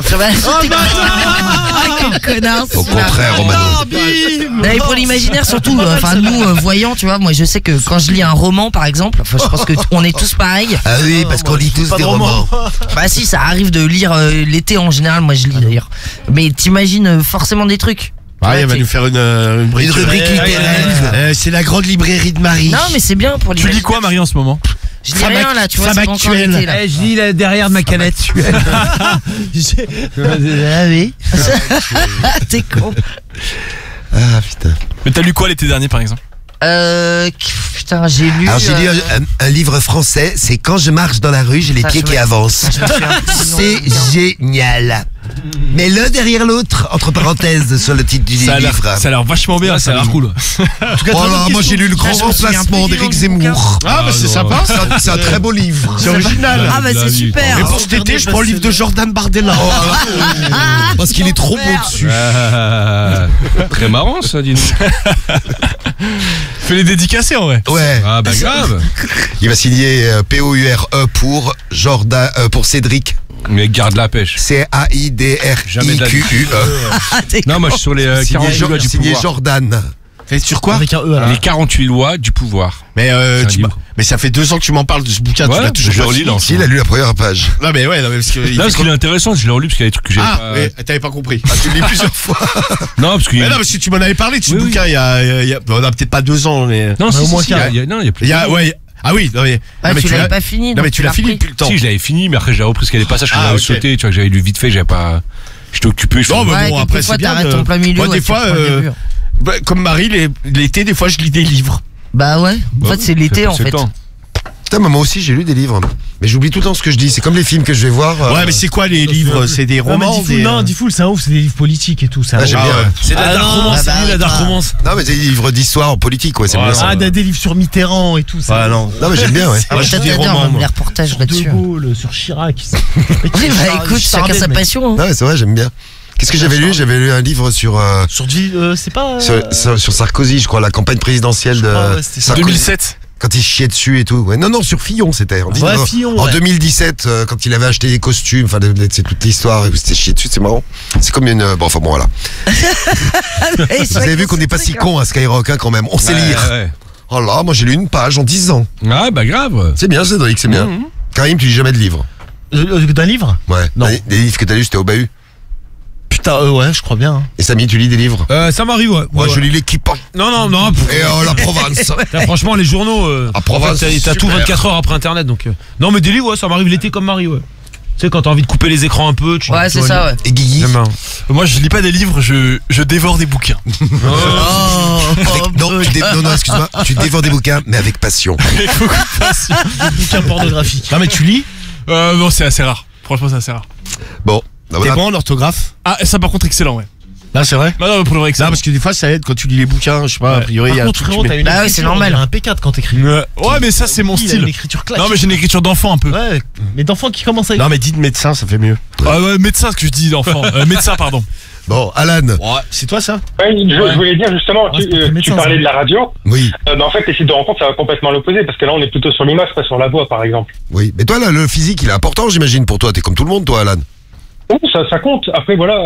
Quel connard. Au contraire, Romano. Non, mais pour l'imaginaire surtout, enfin nous voyants, tu vois, moi je sais que quand je lis un roman par exemple, enfin je pense que on est tous pareils. Ah oui, parce qu'on lit tous pas des de romans. Bah si, ça arrive de lire l'été en général, moi je lis d'ailleurs. Mais t'imagines forcément des trucs. Ah, Ouais, il va t'es- nous faire une rubrique littéraire. C'est la grande librairie de Marie. Non mais c'est bien pour Tu l'imaginaire. lis quoi, Marie, en ce moment? Je dis rien là, tu vois, Femme c'est pas encore actuelle. l'été, là. Je lis là, derrière de ma canette. T'es con. Ah putain. Mais t'as lu quoi l'été dernier, par exemple? Putain, j'ai lu. Alors j'ai lu un livre français, c'est Quand je marche dans la rue, j'ai les Ça, pieds je qui me- avancent. je me souviens plus du nom. C'est génial. Mais l'un derrière l'autre, entre parenthèses, sur le titre du Ça a l'air livre. vachement bien, ça a l'air cool. Oh là, moi j'ai lu Le Grand je me souviens Remplacement plus du nom d'Éric du bouquin. Zemmour. Ah, bah c'est sympa. C'est un très beau livre. C'est original. Ah bah c'est super. Mais pour cet été, je prends le livre de Jordan Bardella. Parce qu'il est trop beau dessus. Très marrant ça, dis-nous. Fais les dédicacés en vrai. Ouais. Ah bah grave. Il va signer POURE pour Jordan, pour Cédric. Mais garde la pêche. CAIDRIQUE. Ah, t'es Non, moi je suis sur les 48 lois du Signé pouvoir. Jordan. Fait sur quoi? Avec un E alors. Les 48 lois du pouvoir. Mais C'est un livre. mais ça fait 2 ans que tu m'en parles de ce bouquin. Ouais, tu l'as toujours je pas relis fini. dans- Si, il a lu la première page. Non mais ouais, non, mais parce que Non, parce qu'il est intéressant, je l'ai relu parce qu'il y a des trucs que j'ai Ah, pas. mais t'avais pas compris. Ah, tu le lis plusieurs fois. Non, parce qu'il y Mais a. non, parce que tu m'en avais parlé de ce Oui, oui. bouquin il y a on a peut-être pas 2 ans, mais. Non, Mais si, au moins si, qu'un. non, il y a plus. Il y a, ouais. Ah oui, non mais. Ah, non, mais tu l'avais l'as- pas fini. Non donc mais tu l'as fini depuis le temps. Si, je l'avais fini, mais après j'ai repris parce qu'il y a des passages que Ah, j'avais ok. sauté, tu vois, que j'avais lu vite fait, j'avais pas. J'étais occupé, je Non, fais- mais Ouais, bon, après quelquefois, c'est bien. t'arrêtes en plein milieu, Moi, ouais, des tu fois, reprends le début. comme Marie, l'été, des fois, je lis des livres. Bah ouais, en fait c'est l'été en c'est le fait. temps. Putain, mais moi aussi j'ai lu des livres. Mais j'oublie tout le temps ce que je dis. C'est comme les films que je vais voir. Ouais, mais c'est quoi les livres? C'est des romans? Non, D-Fool, c'est un ouf, c'est des livres politiques et tout. Ça. Ah, j'aime bien, ouais. C'est de la dark romance, bah, c'est de la dark bah. romance. Non, mais c'est des livres d'histoire en politique, ouais, c'est bien ça. Ah, des livres sur Mitterrand et tout. ça. Ah non. Non, mais j'aime bien, ouais. Ah, moi, je Toi, lis des t'adores romans, même moi. les reportages De là-dessus. Gaulle, sur Chirac. Oui, bah écoute, chacun sa passion. Ah ouais, c'est vrai, j'aime bien. Qu'est-ce que j'avais lu? J'avais lu un livre sur, C'est pas. sur Sarkozy, je crois, la campagne présidentielle de Ah ouais, c'était ça. Sarkozy. 2007. Quand il chiait dessus et tout. Ouais, non, sur Fillon, c'était. En, Ouais, Fillon, en ouais. 2017, quand il avait acheté des costumes, enfin, c'est toute l'histoire, et c'était chié dessus, c'est marrant. C'est comme une. Bon, enfin, bon, voilà. Vous avez vu qu'on n'est pas si con à Skyrock, hein, quand même. On sait Ouais, lire. ouais. Oh là, moi j'ai lu une page en 10 ans. Ah bah grave. C'est bien, Cédric, c'est bien. Karim, tu lis jamais de livres. D'un livre? Ouais. Non. Des livres que t'as lus, c'était au bahut. Putain, ouais, je crois bien. Hein. Et Samy, tu lis des livres? Ça m'arrive, ouais. Moi, je lis l'équipe. Non. Et la Provence. Franchement, les journaux. À Provence. T'as tout 24 heures après Internet, donc. Non, mais des livres, ouais, ça m'arrive l'été comme Marie, ouais. Tu sais, quand t'as envie de couper les écrans un peu, tu. Ouais, c'est ça, ouais. Et Guigui? Moi, je lis pas des livres, je dévore des bouquins. Non, excuse-moi. Tu dévores des bouquins, mais avec passion. Avec beaucoup de passion. Des bouquins pornographiques. Non mais tu lis? Non, c'est assez rare. Franchement, c'est assez rare. Bon. T'es bon en orthographe? Ah, ça par contre, excellent, ouais. Là, c'est vrai? Non, pour le vrai, excellent. Non, parce que des fois, ça aide quand tu lis les bouquins, je sais pas, a priori, il y a un truc. Bah ouais, c'est normal. Un P4 quand t'écris. Ouais, mais ça, c'est mon style. Une écriture classique. Non, mais j'ai une écriture d'enfant un peu. Ouais, mais d'enfant qui commence à écrire. Non, mais dites médecin, ça fait mieux. Ah ouais, médecin, ce que je dis d'enfant. Médecin, pardon. Bon, Alan. Ouais, c'est toi ça? Ouais, je voulais dire justement, tu parlais de la radio. Oui. En fait, les sites de rencontre, ça va complètement l'opposé, parce que là, on est plutôt sur l'image, pas sur la voix, par exemple. Oui. Mais toi, là, le physique, il est important, j'imagine, pour toi. T'es comme tout le monde, toi, Alan. Oui, ça compte. Après, voilà,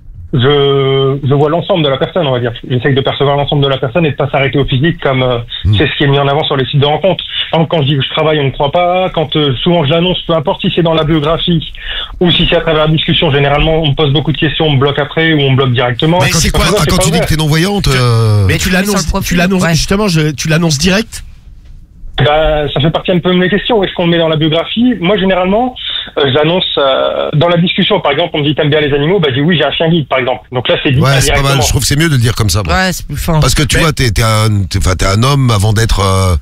je vois l'ensemble de la personne, on va dire. J'essaye de percevoir l'ensemble de la personne et de pas s'arrêter au physique comme c'est ce qui est mis en avant sur les sites de rencontre. Quand je dis que je travaille, on ne croit pas. Quand souvent je l'annonce, peu importe si c'est dans la biographie ou si c'est à travers la discussion, généralement on me pose beaucoup de questions, on me bloque après ou on me bloque directement. Mais c'est quoi quand tu dis que t'es non-voyante Mais tu l'annonces justement, tu l'annonces direct? Bah, ça fait partie un peu de mes questions. Est-ce qu'on le met dans la biographie? Moi, généralement, j'annonce dans la discussion. Par exemple, on me dit t'aimes bien les animaux, bah je dis oui, j'ai un chien guide, par exemple. Donc là, c'est dit ouais, c'est directement. pas mal. Je trouve que c'est mieux de le dire comme ça. Moi. Ouais, c'est plus fin. Parce que tu vois, t'es un homme avant d'être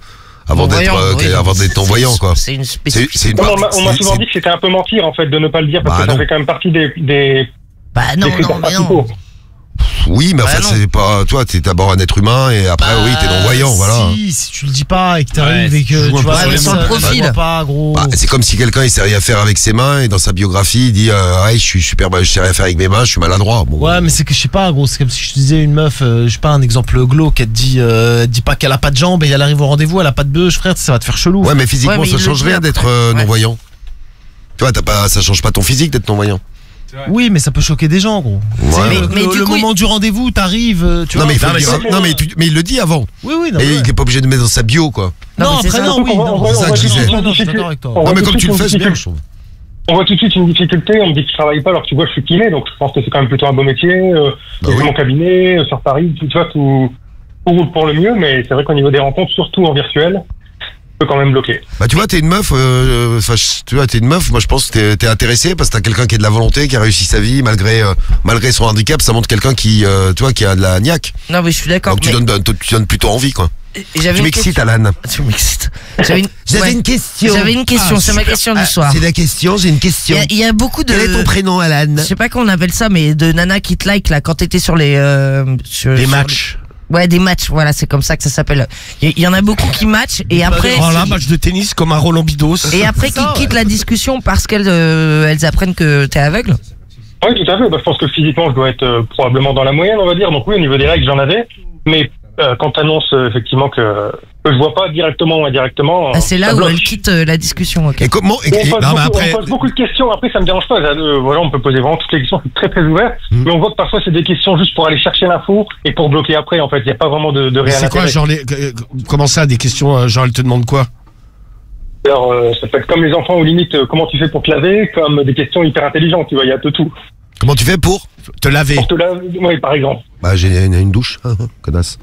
non-voyant, quoi. C'est une spécificité. On m'a souvent dit que c'était un peu mentir, en fait, de ne pas le dire, parce que ça fait quand même partie des Bah non, mais non. Oui, mais enfin, c'est pas. Toi, t'es d'abord un être humain et après, oui, t'es non-voyant, voilà. Si tu le dis pas et que t'arrives et que tu vois, mais sur le profil. Pas, gros. Bah, c'est comme si quelqu'un il sait rien faire avec ses mains et dans sa biographie il dit ouais, je suis super, je sais rien faire avec mes mains, je suis maladroit. Bon, ouais, mais c'est que je sais pas, gros, c'est comme si je te disais une meuf, je sais pas, un exemple glauque, elle te dit pas qu'elle a pas de jambes et elle arrive au rendez-vous, elle a pas de bœuf, frère, ça va te faire chelou. Ouais, mais physiquement, ça change rien d'être non-voyant. Tu vois, ça change pas ton physique d'être non-voyant. Oui, mais ça peut choquer des gens, gros. Ouais. Mais le moment du rendez-vous, t'arrives, tu vois. Mais il le dit avant. Oui, non. Et il est pas obligé de mettre dans sa bio, quoi. Non, après non, oui. C'est ça que je disais. Non, mais comme tu le fais, c'est bien, je trouve. On voit tout de suite une difficulté, on me dit que je travaille pas alors que tu vois je suis kiné, donc je pense que c'est quand même plutôt un beau métier. J'ai mon cabinet sur Paris, tu vois, tout roule pour le mieux, mais c'est vrai qu'au niveau des rencontres, surtout en virtuel, peut quand même bloquer. Bah tu vois, t'es une meuf, moi je pense que t'es intéressé parce que t'as quelqu'un qui a de la volonté, qui a réussi sa vie malgré son handicap, ça montre quelqu'un qui a de la niaque. Non mais je suis d'accord. Donc tu donnes plutôt envie, quoi. Tu m'excites, Alan. Tu m'excites. J'avais une question. J'avais une question, c'est ma question du soir. C'est la question, j'ai une question. Il y a beaucoup de... Quel est ton prénom, Alan? Je sais pas comment on appelle ça, mais de nana qui te like là quand t'étais sur les... les matchs. Ouais, des matchs, voilà, c'est comme ça que ça s'appelle. Il y en a beaucoup qui matchent et après... Voilà, match de tennis comme un Roland Bidos. Et après qui quittent la discussion parce qu'elles apprennent que t'es aveugle. Oui, tout à fait. Bah, je pense que physiquement, je dois être probablement dans la moyenne, on va dire. Donc oui, au niveau des règles, j'en avais. Mais quand t'annonces effectivement que je vois pas directement ou indirectement... c'est là où elle quitte la discussion, ok. Et comment... On pose beaucoup de questions. Après, ça me dérange pas. Voilà, on peut poser vraiment toutes les questions. C'est très, très ouvert. Mais on voit que parfois, c'est des questions juste pour aller chercher l'info et pour bloquer après, en fait. Il n'y a pas vraiment de réel intérêt. C'est quoi, genre, comment ça, des questions, genre, elle te demande quoi? Alors, ça peut être comme les enfants, aux limites, comment tu fais pour te laver, comme des questions hyper intelligentes, tu vois, il y a de tout. Comment tu fais pour te laver? Pour te laver, oui, par exemple. Bah, j'ai une douche, connasse.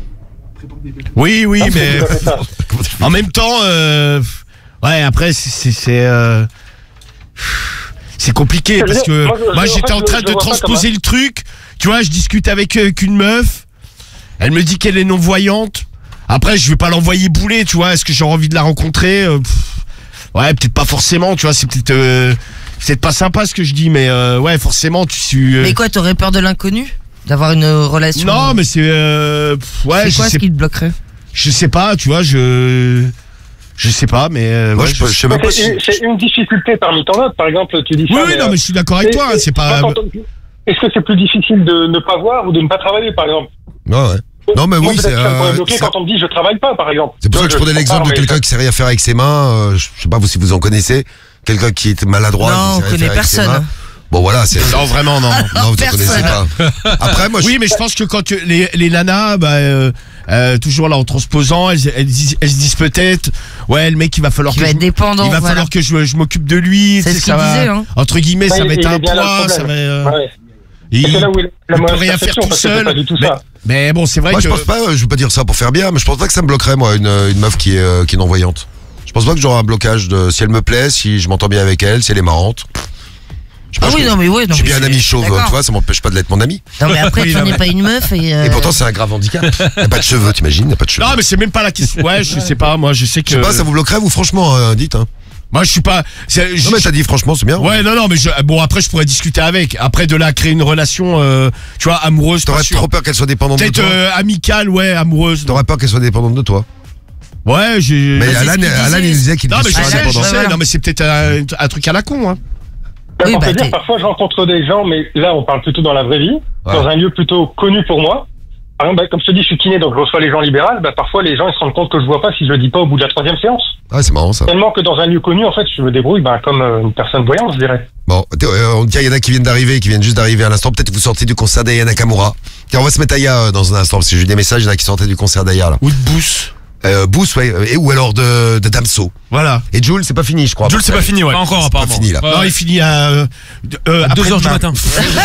Oui, mais en même temps, ouais, après c'est compliqué parce que moi j'étais en train de transposer le truc. Tu vois, je discute avec une meuf, elle me dit qu'elle est non-voyante. Après, je vais pas l'envoyer bouler, tu vois. Est-ce que j'ai envie de la rencontrer? Ouais, peut-être pas forcément, tu vois. C'est peut-être pas sympa ce que je dis, mais ouais, forcément, Mais quoi, t'aurais peur de l'inconnu? D'avoir une relation? Non, mais c'est ouais. C'est quoi ce qui te bloquerait? Je sais pas, tu vois, je sais pas, mais moi je sais même pas. C'est une difficulté parmi tant d'autres. Par exemple, tu dis ça. Oui, non, mais je suis d'accord avec toi. Hein, c'est pas. Est-ce que c'est plus difficile de ne pas voir ou de ne pas travailler, par exemple? Non, ouais. Non, mais oui, c'est. Quand on me dit je travaille pas, par exemple. C'est pour ça que je prenais l'exemple de quelqu'un qui sait rien faire avec ses mains. Je sais pas si vous en connaissez. Quelqu'un qui est maladroit. Non, on connaît personne. Bon voilà, c'est... Non, vraiment, non. Non, vous ne connaissez pas. Après, moi, Oui, mais je pense que quand les nanas, toujours là en transposant, elles se disent peut-être, ouais, le mec, il va falloir Qui va être dépendant, il va voilà. falloir que je m'occupe de lui. C'est tu sais, ce qu'il ça va, disait, hein. entre guillemets, ça va être il est un bien là le poids, ça problème. va. Ouais. Il Et c'est là où est la peut mauvaise rien faire perception, tout parce que c'est seul. pas du tout ça. Mais bon, c'est vrai moi, que. je pense pas, je veux pas dire ça pour faire bien, mais je pense pas que ça me bloquerait, moi, une meuf qui est non-voyante. Je pense pas que j'aurai un blocage de si elle me plaît, si je m'entends bien avec elle, si elle est marrante. Je pense Ah oui, que non, mais ouais. je suis bien un ami chauve, d'accord. tu vois, ça m'empêche pas de l'être mon ami. Non, mais après, tu n'es pas une meuf et. Et pourtant, c'est un grave handicap. Il a pas de cheveux, t'imagines, il a pas de cheveux. Non, mais c'est même pas la question. Ouais, je sais pas, moi, je sais que. Je sais pas, ça vous bloquerait, vous, franchement, dites, hein. Moi, je suis pas. Non, mais t'as dit franchement, c'est bien. Ouais, non, mais bon, après, je pourrais discuter avec. Après, de là, créer une relation, tu vois, amoureuse. T'aurais trop peur qu'elle soit dépendante de toi. Peut-être amicale, ouais, amoureuse. T'aurais peur qu'elle soit dépendante de toi. Ouais, j'ai. Mais Alan, il disait qu'il Non, était mais je super sais, indépendant. non, mais c'est peut-être un truc à la con, hein. Oui, Pour bah, te dire, parfois je rencontre des gens, mais là on parle plutôt dans la vraie vie, dans un lieu plutôt connu pour moi. Par exemple, comme je te dis, je suis kiné, donc je reçois les gens libérales, parfois les gens ils se rendent compte que je vois pas si je le dis pas au bout de la 3e séance. Ah, c'est marrant ça. Tellement que dans un lieu connu, en fait, je me débrouille comme une personne voyante, je dirais. Bon, tiens, il y en a qui viennent juste d'arriver à l'instant. Peut-être que vous sortez du concert d'Aya Nakamura. Tiens, on va se mettre Aya dans un instant, parce que j'ai eu des messages, il y en a qui sortaient du concert d'Aya là. Ou de Boost. Boost, ouais, ou alors de Damso. Voilà. Et Jules, c'est pas fini, je crois. Jules, c'est pas fini, ouais. Pas encore, Pas apparemment. fini là. Non, il finit à 2h du matin.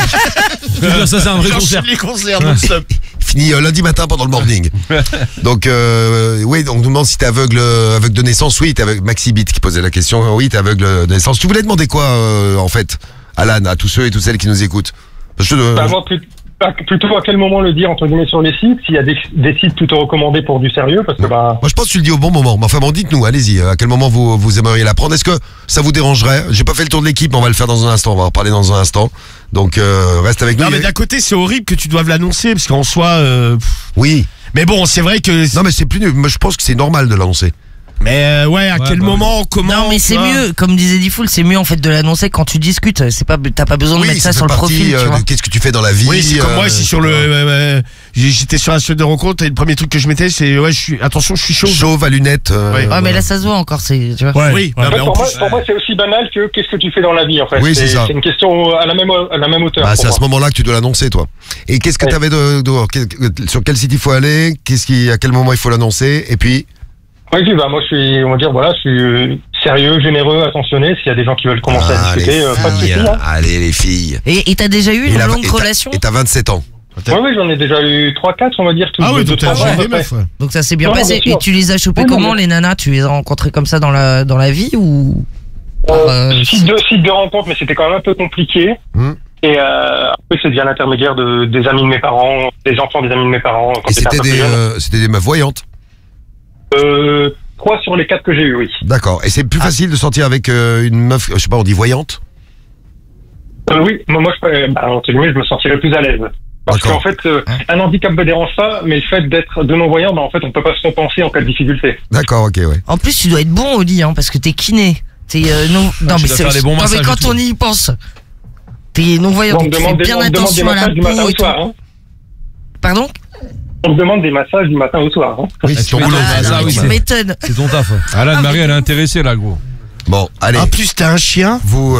Ça, c'est un vrai concert. Les concerts non-stop. Fini lundi matin pendant le morning. Donc, oui, on nous demande si t'es aveugle de naissance. Oui, t'es aveugle. Maxi Beat qui posait la question. Oui, t'es aveugle de naissance. Tu voulais demander quoi, en fait, Alan, à tous ceux et toutes celles qui nous écoutent? Parce que, Moi, plutôt à quel moment le dire, entre guillemets, sur les sites, s'il y a des sites plutôt recommandés pour du sérieux, parce que moi, je pense que tu le dis au bon moment. Mais enfin, bon, dites-nous, allez-y, à quel moment vous aimeriez l'apprendre? Est-ce que ça vous dérangerait? J'ai pas fait le tour de l'équipe, mais on va le faire dans un instant. On va en parler dans un instant. Donc, reste avec nous. Non, mais d'un côté, c'est horrible que tu doives l'annoncer, parce qu'en soi. Oui. Mais bon, c'est vrai que. Non, mais c'est plus. Moi, je pense que c'est normal de l'annoncer. Mais ouais, à quel moment, comment? Non, mais c'est mieux, comme disait Diffoul, c'est mieux en fait de l'annoncer quand tu discutes. C'est pas, t'as pas besoin de mettre ça sur le profil. Tu vois. Qu'est-ce que tu fais dans la vie? Oui, c'est comme moi, si sur le. J'étais sur un site de rencontre et le premier truc que je mettais, c'est attention, je suis chauve. Chauve à lunettes. Ouais, mais là ça se voit encore, c'est, tu vois. Ouais. Oui, en fait, pour moi, c'est aussi banal que qu'est-ce que tu fais dans la vie, en fait. Oui, c'est ça. C'est une question à la même hauteur. Bah, c'est à ce moment-là que tu dois l'annoncer, toi. Et qu'est-ce que t'avais sur quel site il faut aller? À quel moment il faut l'annoncer? Et puis? Oui, moi je suis sérieux, généreux, attentionné. S'il y a des gens qui veulent commencer à discuter, pas de soucis. Allez les filles. Et t'as déjà eu une longue relation? Ah Et t'as 27 ans. Oui, j'en ai déjà eu 3-4, on va dire. Donc t'as des meufs. Donc ça s'est bien Non, passé. bien sûr. Et tu les as chopées comment, les nanas? Tu les as rencontrées comme ça dans la vie ou? Site de rencontre, mais c'était quand même un peu compliqué. Et après, c'est via l'intermédiaire des amis de mes parents, des enfants des amis de mes parents. Et c'était des meufs voyantes? 3 sur les 4 que j'ai eu, oui. D'accord. Et c'est plus facile de sortir avec une meuf, je sais pas, on dit voyante? Oui, moi entre guillemets, je me sentirais plus à l'aise. Parce qu'en fait, un handicap me dérange pas, mais le fait d'être de non-voyant, en fait, on peut pas se compenser en cas de difficulté. D'accord, ok, ouais. En plus, tu dois être bon au lit, hein, parce que t'es kiné. T'es non, mais c'est mais quand on y pense, t'es non-voyant, donc tu fais bien attention à la peau. Pardon? On me demande des massages du matin au soir. Hein. Oui, c'est ton boulot. Tu m'étonnes. C'est ton taf. Alan Marie, elle est intéressée là, gros. Bon, allez. En plus, t'as un chien? Vous.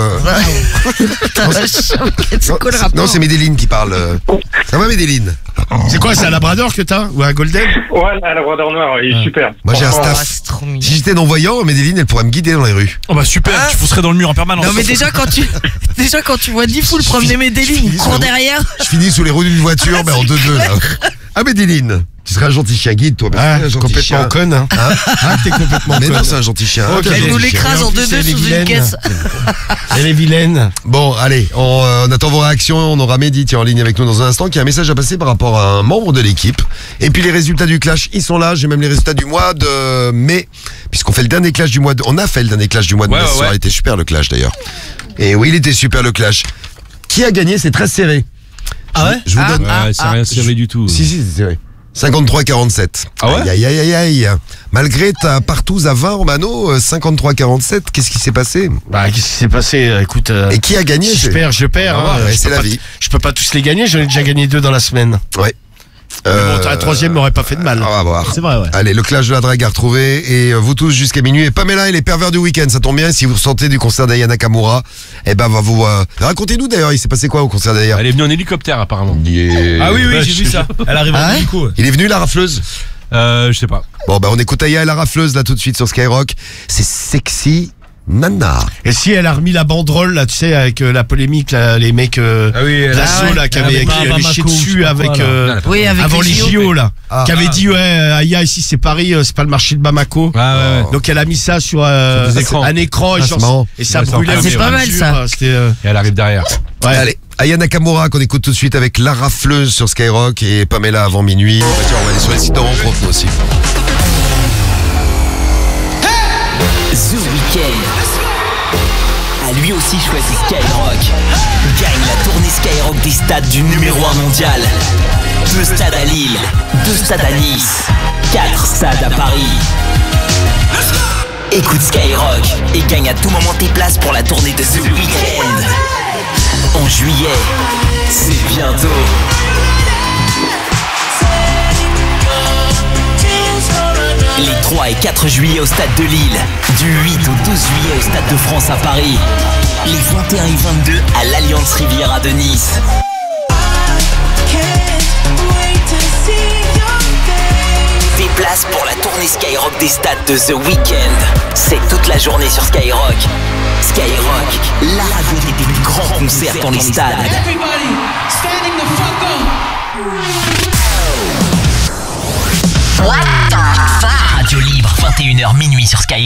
Non, c'est Médéline qui parle. Ça va, Médéline? C'est quoi, c'est un labrador que t'as? Ou un golden? Ouais, un labrador noir, il est super. Moi, j'ai un staff. Si j'étais non-voyant, Médéline, elle pourrait me guider dans les rues. Oh bah super, tu fousserais dans le mur en permanence. Non, mais déjà quand tu vois Diffoul promener Médéline, il court derrière. Je finis sous les roues d'une voiture, mais en 2-2 là. Ah, Médéline, tu serais un gentil chien guide, toi. Complètement conne, hein. T'es complètement Mais conne. non, c'est un gentil chien. Elle nous l'écrase en 2-2 sous une caisse. Elle est vilaine. Bon, allez, on attend vos réactions. On aura Mehdi en ligne avec nous dans un instant, qui a un message à passer par rapport à un membre de l'équipe. Et puis les résultats du clash, ils sont là. J'ai même les résultats du mois de mai, puisqu'on fait le dernier clash du mois de... On a fait le dernier clash du mois de mai. Ça a été super le clash d'ailleurs. Et oui, il était super le clash. Qui a gagné? C'est très serré. Ah ouais? Je vous donne. C'est rien serré du tout. Si, c'est serré. 53-47. Ah ouais? Aïe. Malgré ta partouze à 20, Romano, 53-47, qu'est-ce qui s'est passé? Bah, qu'est-ce qui s'est passé? Écoute. Et qui a gagné? Je perds. Ah ouais, c'est la vie. Je peux pas tous les gagner, j'en ai déjà gagné 2 dans la semaine. Ouais. Un troisième m'aurait pas fait de mal. On va voir. C'est vrai, ouais. Allez, le clash de la drague à retrouver. Et vous tous jusqu'à minuit. Et Pamela et les pervers du week-end. Ça tombe bien. Si vous ressentez du concert d'Aya Nakamura, eh ben, va vous. Racontez-nous d'ailleurs, il s'est passé quoi au concert d'Aya? Elle est venue en hélicoptère apparemment. Ah oui, j'ai vu ça. Elle arrive en hélico. Il est venu la rafleuse? Je sais pas. Bon, bah, on écoute Aya et la rafleuse là tout de suite sur Skyrock. C'est sexy. Nana. Et si elle a remis la banderole là, tu sais, avec la polémique, là, les mecs d'assaut là, qui avaient chié dessus avec avant les JO là, qui avait dit Aya ici c'est Paris, c'est pas le marché de Bamako. Donc elle a mis ça sur un écran et ça brûlait. C'est pas mal ça. Et elle arrive derrière. Ouais. Allez, Aya Nakamura qu'on écoute tout de suite avec la rafleuse sur Skyrock et Pamela avant minuit. Bah, tiens, on va aller sur les sites de rencontre nous aussi. The Weeknd a lui aussi choisi Skyrock. Gagne la tournée Skyrock des stades du numéro 1 mondial. 2 stades à Lille, 2 stades à Nice, 4 stades à Paris. Écoute Skyrock et gagne à tout moment tes places pour la tournée de The Weeknd. En juillet, c'est bientôt. Les 3 et 4 juillet au stade de Lille, du 8 au 12 juillet au stade de France à Paris, les 21 et 22 à l'Alliance Riviera de Nice. Des places pour la tournée Skyrock des stades de The Weeknd. C'est toute la journée sur Skyrock. Skyrock, la radio des plus grands concerts dans les stades. Radio libre, 21h minuit sur Skyrock.